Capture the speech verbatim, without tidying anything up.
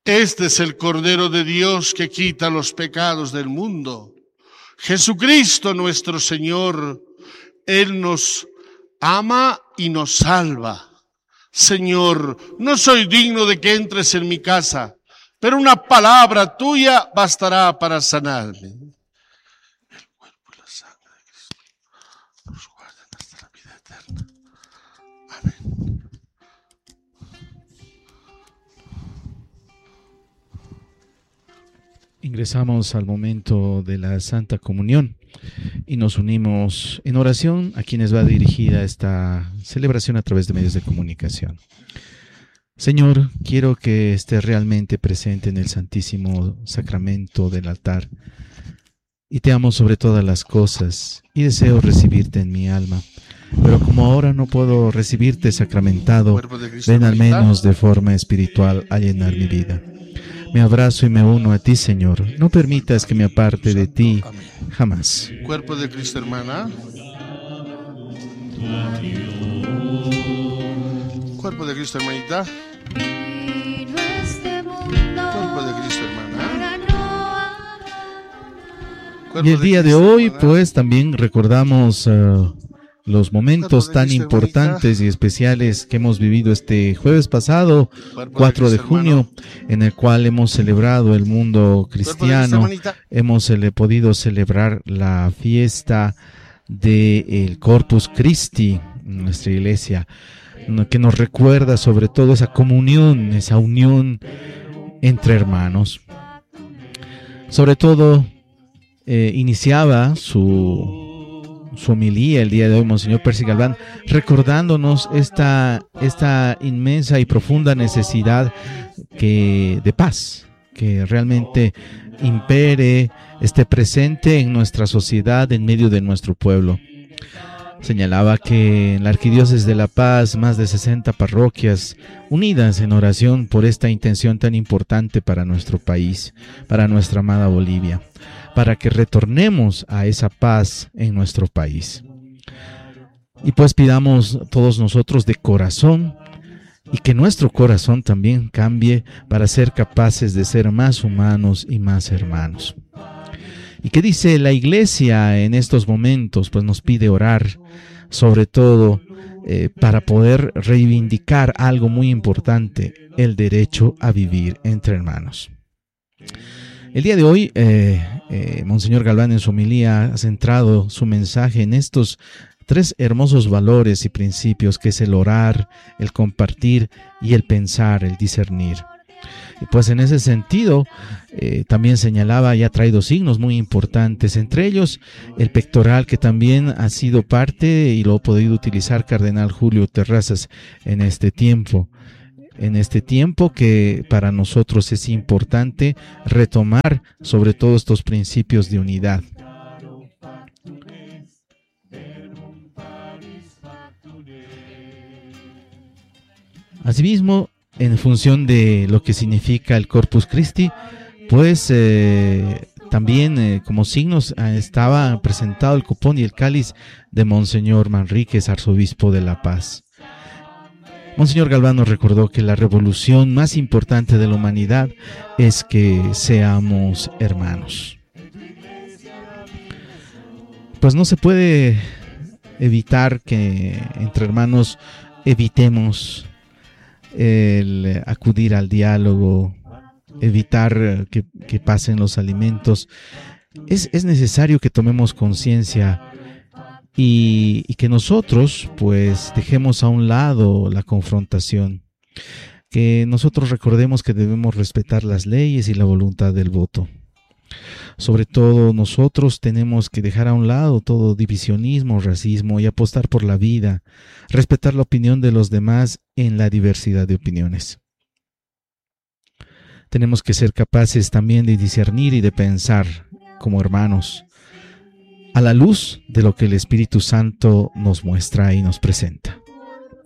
Este es el Cordero de Dios que quita los pecados del mundo. Jesucristo nuestro Señor, Él nos ama y nos salva. Señor, no soy digno de que entres en mi casa, pero una palabra tuya bastará para sanarme. El cuerpo y la sangre de Cristo nos guarden hasta la vida eterna. Amén. Ingresamos al momento de la Santa Comunión y nos unimos en oración a quienes va dirigida esta celebración a través de medios de comunicación. Señor, quiero que estés realmente presente en el Santísimo Sacramento del altar y te amo sobre todas las cosas y deseo recibirte en mi alma. Pero como ahora no puedo recibirte sacramentado, ven al menos de forma espiritual a llenar mi vida. Me abrazo y me uno a ti, Señor. No permitas que me aparte de ti jamás. Cuerpo de Cristo, hermana. Cuerpo de Cristo, hermanita. Cuerpo de Cristo, hermana. Y el día de hoy, pues, también recordamos uh, los momentos tan importantes y especiales que hemos vivido este jueves pasado, cuatro de junio, en el cual hemos celebrado el mundo cristiano. Hemos cele- podido celebrar la fiesta del Corpus Christi en nuestra iglesia, que nos recuerda sobre todo esa comunión, esa unión entre hermanos. Sobre todo, eh, iniciaba su... su homilía el día de hoy, Monseñor Percy Galván, recordándonos esta, esta inmensa y profunda necesidad que, de paz, que realmente impere, esté presente en nuestra sociedad, en medio de nuestro pueblo. Señalaba que en la Arquidiócesis de La Paz, más de sesenta parroquias unidas en oración por esta intención tan importante para nuestro país, para nuestra amada Bolivia, para que retornemos a esa paz en nuestro país. Y pues pidamos todos nosotros de corazón y que nuestro corazón también cambie para ser capaces de ser más humanos y más hermanos. ¿Y qué dice la Iglesia en estos momentos? Pues nos pide orar, sobre todo eh, para poder reivindicar algo muy importante, el derecho a vivir entre hermanos. El día de hoy, eh, eh, Monseñor Galván en su homilía ha centrado su mensaje en estos tres hermosos valores y principios, que es el orar, el compartir y el pensar, el discernir. Y pues en ese sentido, eh, también señalaba y ha traído signos muy importantes, entre ellos el pectoral, que también ha sido parte y lo ha podido utilizar Cardenal Julio Terrazas en este tiempo. En este tiempo que para nosotros es importante retomar sobre todo estos principios de unidad. Asimismo, en función de lo que significa el Corpus Christi, pues eh, también eh, como signos eh, estaba presentado el copón y el cáliz de Monseñor Manríquez, arzobispo de La Paz. Monseñor Galván nos recordó que la revolución más importante de la humanidad es que seamos hermanos. Pues no se puede evitar que entre hermanos evitemos el acudir al diálogo, evitar que, que pasen los alimentos. Es, es necesario que tomemos conciencia y, y que nosotros pues dejemos a un lado la confrontación, que nosotros recordemos que debemos respetar las leyes y la voluntad del voto. Sobre todo nosotros tenemos que dejar a un lado todo divisionismo, racismo y apostar por la vida, respetar la opinión de los demás en la diversidad de opiniones. Tenemos que ser capaces también de discernir y de pensar como hermanos, a la luz de lo que el Espíritu Santo nos muestra y nos presenta.